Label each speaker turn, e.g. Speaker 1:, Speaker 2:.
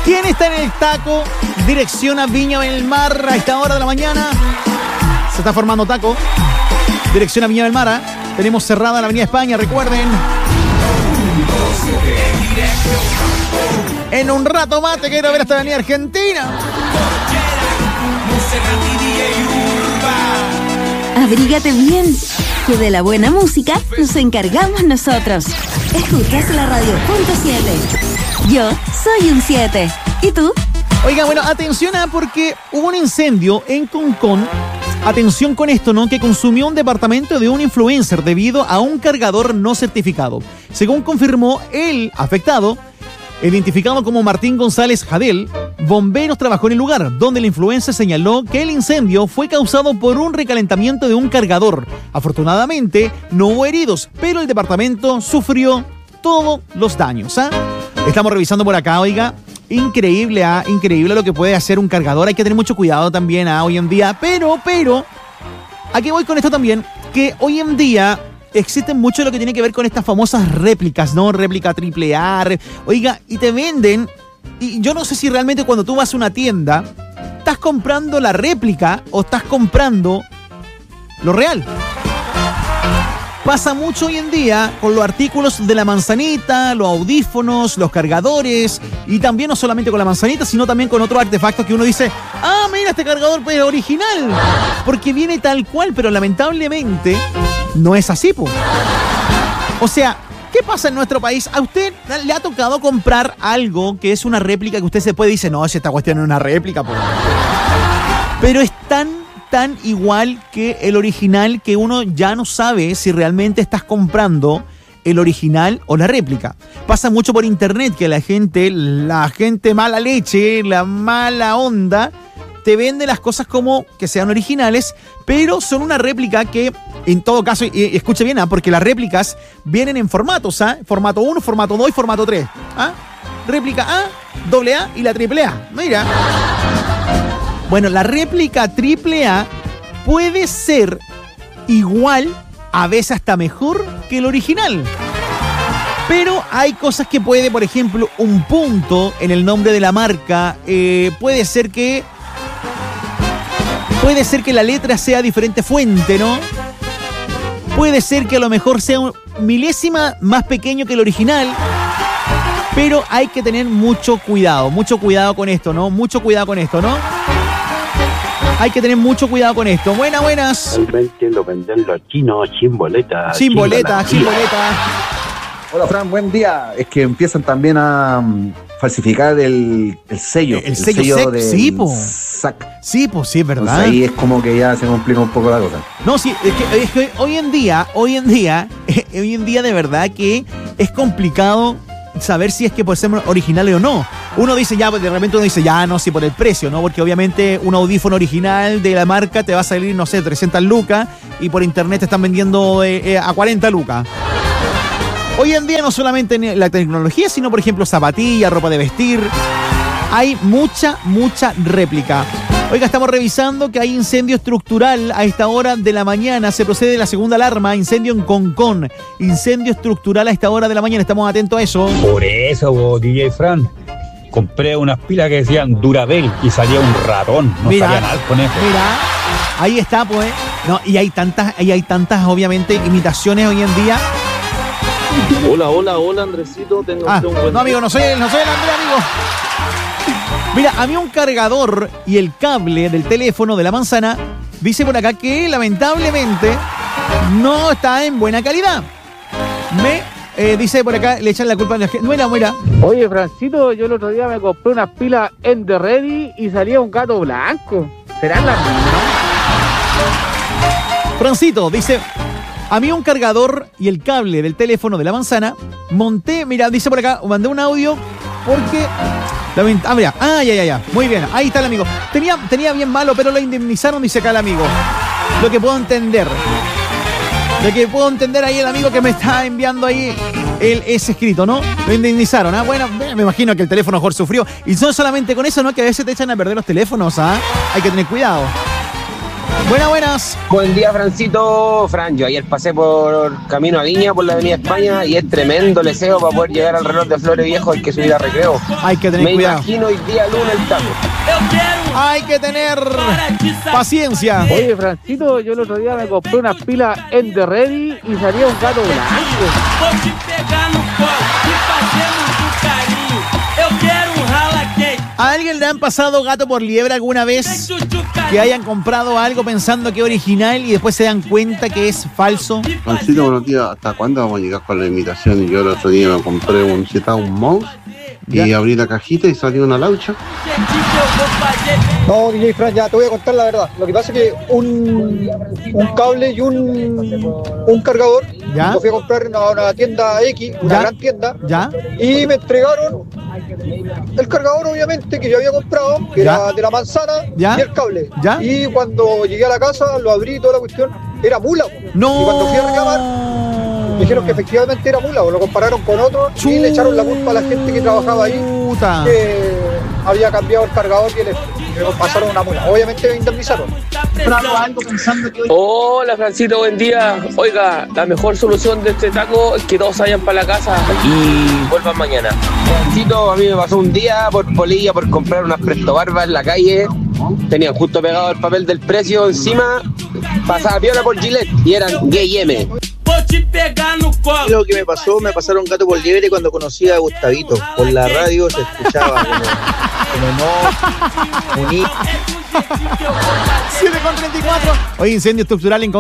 Speaker 1: ¿Quién está en el taco? Dirección a Viña del Mar a esta hora de la mañana. Se está formando taco. Dirección a Viña del Mar. Tenemos cerrada la Avenida España, recuerden. En un rato más te quiero ver esta Avenida Argentina.
Speaker 2: Abrígate bien, que de la buena música nos encargamos nosotros. Escuchas la radio.7. Yo soy un 7. ¿Y tú?
Speaker 1: Oiga, bueno, atención porque hubo un incendio en Concón. Atención con esto, ¿no? Que consumió un departamento de un influencer debido a un cargador no certificado. Según confirmó el afectado, identificado como Martín González Jadel, bomberos trabajó en el lugar, donde el influencer señaló que el incendio fue causado por un recalentamiento de un cargador. Afortunadamente, no hubo heridos, pero el departamento sufrió todos los daños. Estamos revisando por acá, oiga. Increíble, increíble lo que puede hacer un cargador. Hay que tener mucho cuidado también hoy en día. Pero, aquí voy con esto también, que hoy en día existen mucho lo que tiene que ver con estas famosas réplicas, ¿no? Réplica AAA. Oiga, y te venden, y yo no sé si realmente cuando tú vas a una tienda, estás comprando la réplica o estás comprando lo real. Pasa mucho hoy en día con los artículos de la manzanita, los audífonos, los cargadores, y también no solamente con la manzanita, sino también con otros artefactos que uno dice, mira, este cargador es original, porque viene tal cual, pero lamentablemente no es así, po. O sea, ¿qué pasa en nuestro país? ¿A usted le ha tocado comprar algo que es una réplica que usted se puede decir, no, si esta cuestión es una réplica, po? Pero es tan igual que el original que uno ya no sabe si realmente estás comprando el original o la réplica. Pasa mucho por internet que la gente mala leche, la mala onda, te vende las cosas como que sean originales, pero son una réplica que, en todo caso, y escuche bien, porque las réplicas vienen en formatos, formato 1, formato 2 y formato 3. Réplica A, AA y la AAA. Mira. Bueno, la réplica AAA puede ser igual, a veces hasta mejor que el original. Pero hay cosas que puede, por ejemplo, un punto en el nombre de la marca, puede ser que la letra sea diferente fuente, ¿no? Puede ser que a lo mejor sea un milésima más pequeño que el original. Pero hay que tener mucho cuidado con esto, ¿no? Hay que tener mucho cuidado con esto. Buenas.
Speaker 3: Realmente lo venden los chinos sin boleta.
Speaker 1: Sin boleta.
Speaker 4: Hola, Fran, buen día. Es que empiezan también a falsificar el sello.
Speaker 1: El sello
Speaker 4: de
Speaker 1: SAC. Sí, pues sí, es verdad.
Speaker 4: Entonces ahí es como que ya se complica un poco la cosa.
Speaker 1: No, sí, es que hoy en día de verdad que es complicado saber si es que puede ser original o no. Uno dice de repente uno dice, no, sí, por el precio, ¿no? Porque obviamente un audífono original de la marca te va a salir, no sé, 300 lucas y por internet te están vendiendo a 40 lucas. Hoy en día no solamente la tecnología, sino por ejemplo zapatillas, ropa de vestir. Hay mucha réplica. Oiga, estamos revisando que hay incendio estructural a esta hora de la mañana. Se procede la segunda alarma, incendio en Concón. Incendio estructural a esta hora de la mañana. Estamos atentos a eso.
Speaker 5: Por eso, DJ Fran, compré unas pilas que decían Durabel y salía un ratón. No salía nada con eso. Mira,
Speaker 1: ahí está, pues. No, y hay tantas, obviamente, imitaciones hoy en día.
Speaker 6: Hola, Andresito. Tengo un buen
Speaker 1: no, amigo, no soy el Andrés, amigo. Mira, a mí un cargador y el cable del teléfono de la manzana dice por acá que lamentablemente no está en buena calidad. Dice por acá, le echan la culpa a la gente. Mira.
Speaker 7: Oye, Francito, yo el otro día me compré unas pilas en The Ready y salía un gato blanco. ¿Serán las mismas?
Speaker 1: Francito dice, a mí un cargador y el cable del teléfono de la manzana monté, mira, dice por acá, mandé un audio porque... ya. Muy bien, ahí está el amigo. Tenía bien malo, pero lo indemnizaron, dice acá el amigo. Lo que puedo entender ahí el amigo que me está enviando ahí ese escrito, ¿no? Lo indemnizaron, Bueno, me imagino que el teléfono mejor sufrió. Y no solamente con eso, ¿no? Que a veces te echan a perder los teléfonos, Hay que tener cuidado. Buenas.
Speaker 8: Buen día, Francito. Fran, yo ayer pasé por camino a Viña, por la avenida España, y es tremendo leseo para poder llegar al reloj de Flores Viejo, hay que subir a Recreo.
Speaker 1: Hay que tener
Speaker 8: Me
Speaker 1: cuidado.
Speaker 8: imagino hoy día lunes el taco.
Speaker 1: Hay que tener paciencia.
Speaker 7: Oye, Francito, yo el otro día me compré unas pilas en The Ready y salía un gato blanco.
Speaker 1: ¿A alguien le han pasado gato por liebre alguna vez? Que hayan comprado algo pensando que es original y después se dan cuenta que es falso.
Speaker 9: Francito, buenos días. ¿Hasta cuándo vamos a llegar con la imitación? Yo el otro día me compré un mouse y abrí la cajita y salió una laucha.
Speaker 10: No, DJ Fran, ya te voy a contar la verdad. Lo que pasa es que un cable y un cargador
Speaker 1: ¿Ya?
Speaker 10: lo fui a comprar en una tienda X, una
Speaker 1: ¿Ya?
Speaker 10: gran tienda,
Speaker 1: ¿Ya?
Speaker 10: y me entregaron el cargador, obviamente, que yo había comprado, que
Speaker 1: ¿Ya?
Speaker 10: era de la manzana,
Speaker 1: ¿Ya?
Speaker 10: y el cable.
Speaker 1: ¿Ya?
Speaker 10: Y cuando llegué a la casa, lo abrí y toda la cuestión, era mula.
Speaker 1: ¡No!
Speaker 10: Y cuando fui a reclamar, me dijeron que efectivamente era mula, lo compararon con otro y le echaron la culpa a la gente que trabajaba ahí,
Speaker 1: Chuta.
Speaker 10: que había cambiado el cargador y le pasaron una mula. Obviamente me indemnizaron.
Speaker 8: Hola, Francito, buen día. Oiga, la mejor solución de este taco es que todos vayan para la casa y vuelvan mañana. Francito, a mí me pasó un día por Polilla por comprar unas Presto Barba en la calle. Tenían justo pegado el papel del precio encima. Pasaba piola por Gillette y eran gay M.
Speaker 11: Lo que me pasaron gato por liebre cuando conocí a Gustavito. Por la radio se escuchaba como no, unir.
Speaker 1: 7:34. Hoy incendio estructural en